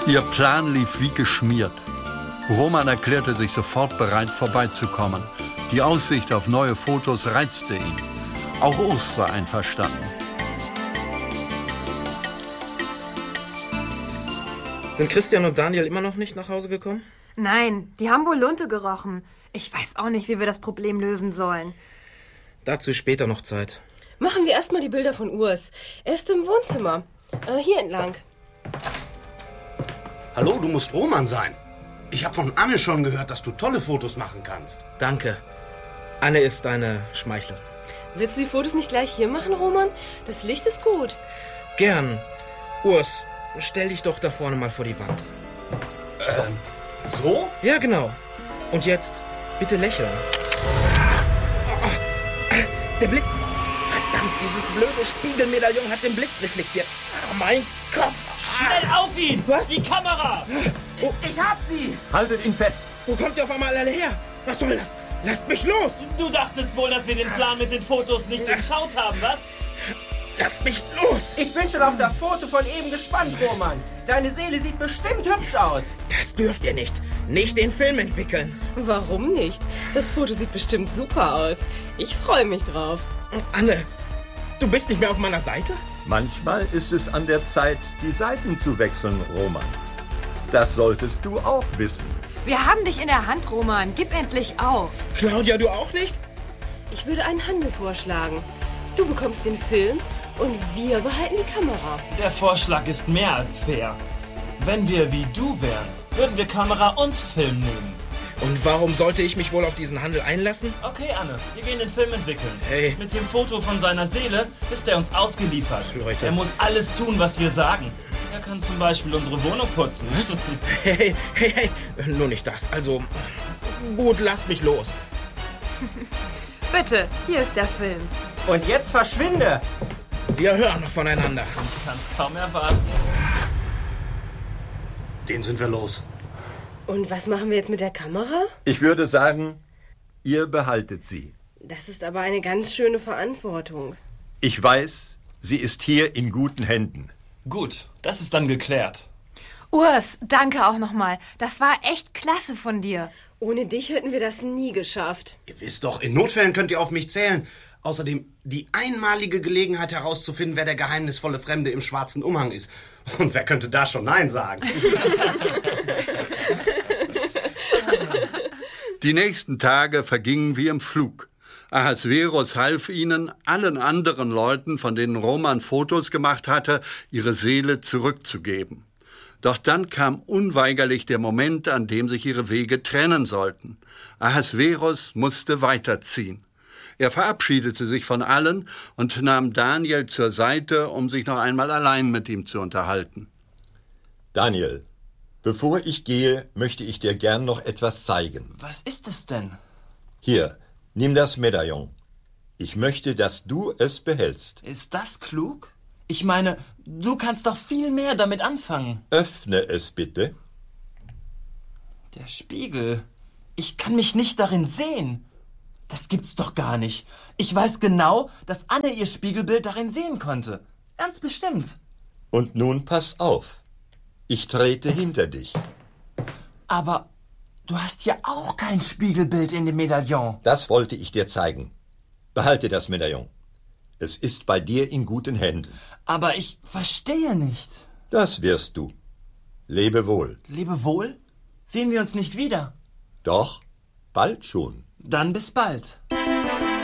Ihr Plan lief wie geschmiert. Roman erklärte sich sofort bereit, vorbeizukommen. Die Aussicht auf neue Fotos reizte ihn. Auch Urs war einverstanden. Sind Christian und Daniel immer noch nicht nach Hause gekommen? Nein, die haben wohl Lunte gerochen. Ich weiß auch nicht, wie wir das Problem lösen sollen. Dazu später noch Zeit. Machen wir erstmal die Bilder von Urs. Er ist im Wohnzimmer. Hier entlang. Hallo, du musst Roman sein. Ich habe von Anne schon gehört, dass du tolle Fotos machen kannst. Danke. Anne ist deine Schmeichlerin. Willst du die Fotos nicht gleich hier machen, Roman? Das Licht ist gut. Gern. Urs, stell dich doch da vorne mal vor die Wand. So? Ja, genau. Und jetzt bitte lächeln. Oh, der Blitz. Verdammt, dieses blöde Spiegelmedaillon hat den Blitz reflektiert. Oh, mein Kopf. Schnell auf ihn! Was? Die Kamera! Oh. Ich hab sie! Haltet ihn fest! Wo kommt ihr auf einmal alle her? Was soll das? Lasst mich los! Du dachtest wohl, dass wir den Plan mit den Fotos nicht durchschaut haben, was? Lasst mich los! Ich bin schon auf das Foto von eben gespannt, Roman. Deine Seele sieht bestimmt hübsch aus. Das dürft ihr nicht. Nicht den Film entwickeln. Warum nicht? Das Foto sieht bestimmt super aus. Ich freue mich drauf. Anne, du bist nicht mehr auf meiner Seite? Manchmal ist es an der Zeit, die Seiten zu wechseln, Roman. Das solltest du auch wissen. Wir haben dich in der Hand, Roman. Gib endlich auf. Claudia, du auch nicht? Ich würde einen Handel vorschlagen. Du bekommst den Film und wir behalten die Kamera. Der Vorschlag ist mehr als fair. Wenn wir wie du wären, würden wir Kamera und Film nehmen. Und warum sollte ich mich wohl auf diesen Handel einlassen? Okay, Anne, wir gehen den Film entwickeln. Hey. Mit dem Foto von seiner Seele ist er uns ausgeliefert. Leute. Er muss alles tun, was wir sagen. Er kann zum Beispiel unsere Wohnung putzen. Was? Hey, nur nicht das. Also, gut, lasst mich los. Bitte, hier ist der Film. Und jetzt verschwinde! Wir hören noch voneinander. Ich kann's kaum erwarten. Den sind wir los. Und was machen wir jetzt mit der Kamera? Ich würde sagen, ihr behaltet sie. Das ist aber eine ganz schöne Verantwortung. Ich weiß, sie ist hier in guten Händen. Gut, das ist dann geklärt. Urs, danke auch nochmal. Das war echt klasse von dir. Ohne dich hätten wir das nie geschafft. Ihr wisst doch, in Notfällen könnt ihr auf mich zählen. Außerdem die einmalige Gelegenheit herauszufinden, wer der geheimnisvolle Fremde im schwarzen Umhang ist. Und wer könnte da schon Nein sagen? Die nächsten Tage vergingen wie im Flug. Ahasverus half ihnen, allen anderen Leuten, von denen Roman Fotos gemacht hatte, ihre Seele zurückzugeben. Doch dann kam unweigerlich der Moment, an dem sich ihre Wege trennen sollten. Ahasverus musste weiterziehen. Er verabschiedete sich von allen und nahm Daniel zur Seite, um sich noch einmal allein mit ihm zu unterhalten. Daniel, bevor ich gehe, möchte ich dir gern noch etwas zeigen. Was ist es denn? Hier, nimm das Medaillon. Ich möchte, dass du es behältst. Ist das klug? Ich meine, du kannst doch viel mehr damit anfangen. Öffne es bitte. Der Spiegel. Ich kann mich nicht darin sehen. Das gibt's doch gar nicht. Ich weiß genau, dass Anne ihr Spiegelbild darin sehen konnte. Ganz bestimmt. Und nun pass auf. Ich trete hinter dich. Aber du hast ja auch kein Spiegelbild in dem Medaillon. Das wollte ich dir zeigen. Behalte das Medaillon. Es ist bei dir in guten Händen. Aber ich verstehe nicht. Das wirst du. Lebe wohl. Lebe wohl? Sehen wir uns nicht wieder? Doch, bald schon. Dann bis bald.